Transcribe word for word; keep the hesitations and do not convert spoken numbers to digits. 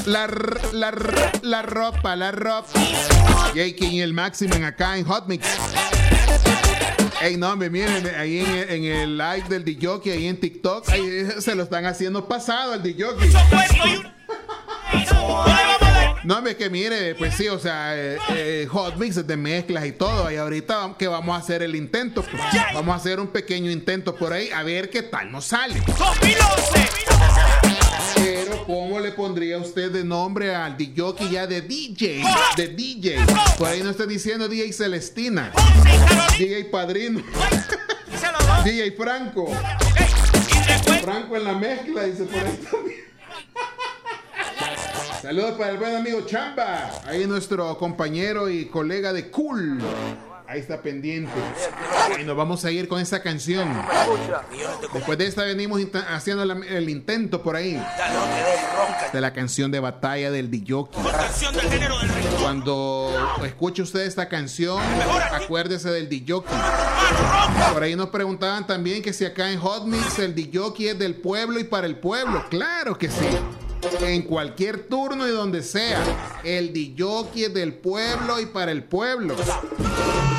La, la, la ropa, la ropa. Jake y el Maximen acá en Hot Mix. Ey, no, me miren, ahí en el, en el live del D-Jockey, ahí en TikTok, ahí se lo están haciendo pasado al D-Jockey. No, es que mire, pues sí, o sea, eh, eh, Hot Mix de mezclas y todo. Y ahorita que vamos a hacer el intento, pues, vamos a hacer un pequeño intento por ahí, a ver qué tal nos sale. Pero, ¿cómo le pondría usted de nombre al D-Jockey ya de D J? De D J. Por ahí no está diciendo D J Celestina, D J Padrino, D J Franco. Franco en la mezcla, dice por ahí también. Saludos para el buen amigo Chamba, ahí nuestro compañero y colega de Cool. Ahí está pendiente. Y nos vamos a ir con esa canción. Después de esta venimos haciendo la, el intento por ahí de la canción de batalla del D-Jockey. Cuando escuche usted esta canción, acuérdese del D-Jockey. Por ahí nos preguntaban también que si acá en Hot Mix el D-Jockey es del pueblo y para el pueblo. Claro que sí. En cualquier turno y donde sea, el D-Jockey es del pueblo y para el pueblo.